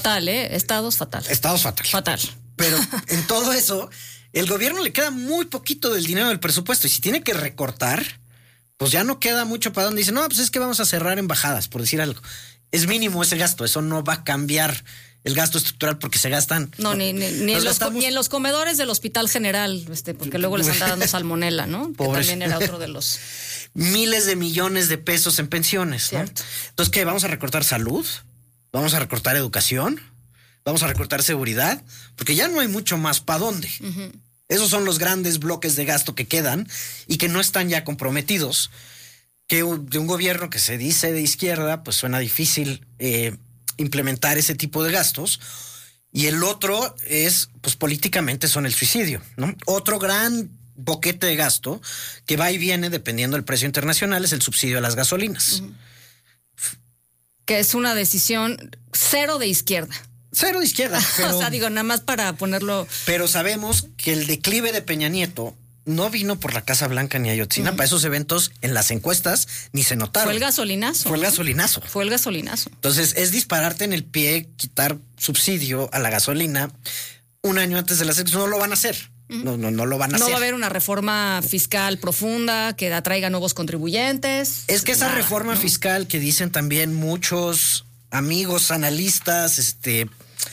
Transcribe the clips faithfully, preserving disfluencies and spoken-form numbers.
Fatal, ¿eh? Estados fatal. Estados fatal. Fatal. Pero en todo eso, el gobierno le queda muy poquito del dinero del presupuesto y si tiene que recortar, pues ya no queda mucho para donde dice, no, pues es que vamos a cerrar embajadas, por decir algo. Es mínimo ese gasto, eso no va a cambiar el gasto estructural porque se gastan. No, ni, ni, ni, en los, gastamos... ni en los comedores del Hospital General, este, porque luego les anda dando salmonela, ¿no? Pobres. Que también era otro de los... Miles de millones de pesos en pensiones, ¿no? Entonces, ¿qué? ¿Vamos a recortar salud? ¿Vamos a recortar educación? ¿Vamos a recortar seguridad? Porque ya no hay mucho más para dónde. Uh-huh. Esos son los grandes bloques de gasto que quedan y que no están ya comprometidos. Que de un gobierno que se dice de izquierda, pues suena difícil eh, implementar ese tipo de gastos. Y el otro es, pues políticamente son el suicidio, ¿no? Otro gran boquete de gasto que va y viene dependiendo del precio internacional es el subsidio a las gasolinas. Uh-huh. Que es una decisión cero de izquierda. Cero de izquierda. Pero, o sea, digo, nada más para ponerlo... Pero sabemos que el declive de Peña Nieto no vino por la Casa Blanca ni Ayotzinapa. Uh-huh. Para esos eventos en las encuestas ni se notaron. Fue el gasolinazo. Fue el gasolinazo. Fue el gasolinazo. Entonces es dispararte en el pie, quitar subsidio a la gasolina un año antes de las elecciones. No lo van a hacer. Uh-huh. No, no, no lo van a no hacer. No va a haber una reforma fiscal profunda que atraiga nuevos contribuyentes. Es que esa Nada, reforma ¿no? fiscal que dicen también muchos amigos, analistas, este,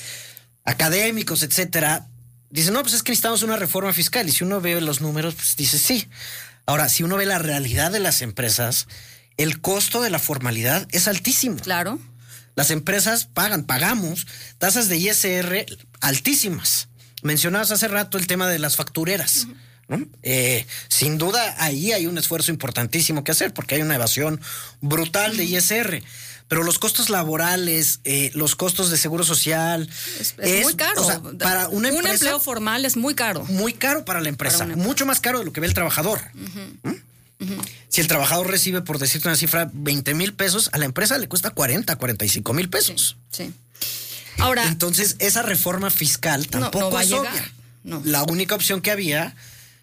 académicos, etcétera, dicen, no, pues es que necesitamos una reforma fiscal. Y si uno ve los números, pues dice sí. Ahora, si uno ve la realidad de las empresas, el costo de la formalidad es altísimo. Claro. Las empresas pagan, pagamos tasas de I S R altísimas. Mencionabas hace rato el tema de las factureras, uh-huh. ¿no? Eh, sin duda ahí hay un esfuerzo importantísimo que hacer porque hay una evasión brutal uh-huh. de I S R. Pero los costos laborales, eh, los costos de seguro social... Es, es, es muy caro. O sea, para una empresa, un empleo formal es muy caro. Muy caro para la empresa. Para mucho más caro de lo que ve el trabajador. Uh-huh. ¿Mm? Uh-huh. Si el trabajador recibe, por decirte una cifra, veinte mil pesos, a la empresa le cuesta cuarenta, cuarenta y cinco mil pesos. Sí, sí. Ahora... Entonces, esa reforma fiscal tampoco no, no va es a llegar. Obvia. No. La única opción que había,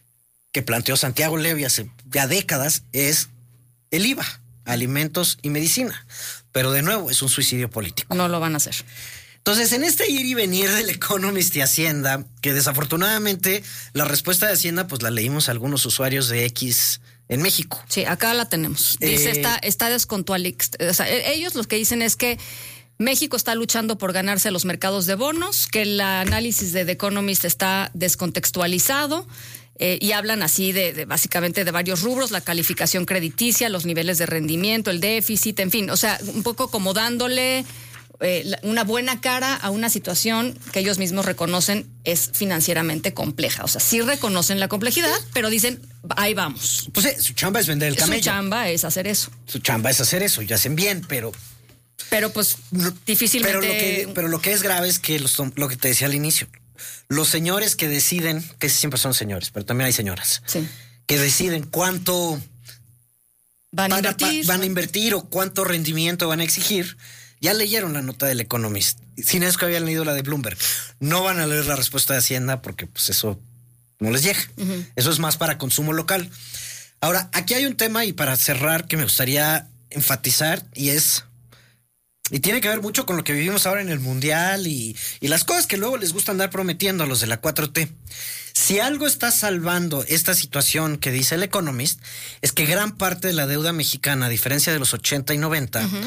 que planteó Santiago Levy hace ya décadas, es el I V A, alimentos y medicina. Pero de nuevo, es un suicidio político. No lo van a hacer. Entonces, en este ir y venir del Economist y Hacienda, que desafortunadamente la respuesta de Hacienda, pues la leímos a algunos usuarios de X en México. Sí, acá la tenemos. Dice, eh, está, está descontualizado. O sea, ellos lo que dicen es que México está luchando por ganarse los mercados de bonos, que el análisis de The Economist está descontextualizado. Eh, y hablan así de, de básicamente de varios rubros, la calificación crediticia, los niveles de rendimiento, el déficit, en fin, o sea, un poco como dándole eh, una buena cara a una situación que ellos mismos reconocen es financieramente compleja. O sea, sí reconocen la complejidad, pero dicen, ahí vamos. Pues eh, su chamba es vender el camello. Su chamba es hacer eso. Su chamba es hacer eso, y hacen bien, pero... Pero pues no, difícilmente... Pero lo, que, pero lo que es grave es que los, lo que te decía al inicio, los señores que deciden, que siempre son señores, pero también hay señoras, sí. que deciden cuánto van a invertir, van a invertir o cuánto rendimiento van a exigir, ya leyeron la nota del Economist. Sin eso que habían leído la de Bloomberg. No van a leer la respuesta de Hacienda porque pues eso no les llega. Uh-huh. Eso es más para consumo local. Ahora, aquí hay un tema y para cerrar que me gustaría enfatizar y es... Y tiene que ver mucho con lo que vivimos ahora en el Mundial y, y las cosas que luego les gusta andar prometiendo a los de la cuatro T. Si algo está salvando esta situación que dice el Economist, es que gran parte de la deuda mexicana, a diferencia de los ochenta y noventa, uh-huh.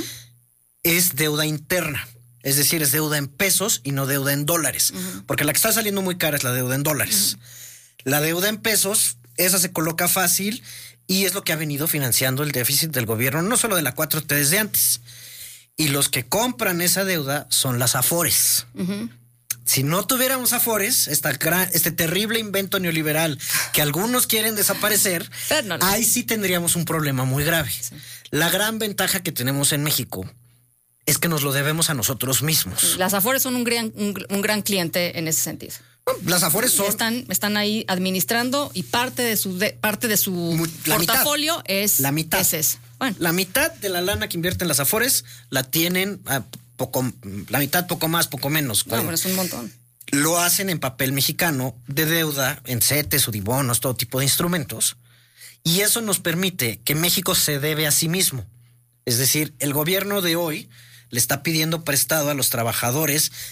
es deuda interna. Es decir, es deuda en pesos y no deuda en dólares. Uh-huh. Porque la que está saliendo muy cara es la deuda en dólares. Uh-huh. La deuda en pesos, esa se coloca fácil y es lo que ha venido financiando el déficit del gobierno, no solo de la cuatro T desde antes. Y los que compran esa deuda son las Afores. Uh-huh. Si no tuviéramos Afores, esta gran, este terrible invento neoliberal que algunos quieren desaparecer, no, no. ahí sí tendríamos un problema muy grave. Sí. La gran ventaja que tenemos en México es que nos lo debemos a nosotros mismos. Las Afores son un gran, un, un gran cliente en ese sentido. Las Afores son... Están, están ahí administrando y parte de su, de, parte de su la portafolio mitad, es... La mitad. Es ese. Bueno. La mitad de la lana que invierten las Afores la tienen a poco, la mitad, poco más, poco menos. No, bueno, es un montón. Lo hacen en papel mexicano de deuda, en CETES, UDIBONOS, todo tipo de instrumentos. Y eso nos permite que México se debe a sí mismo. Es decir, el gobierno de hoy le está pidiendo prestado a los trabajadores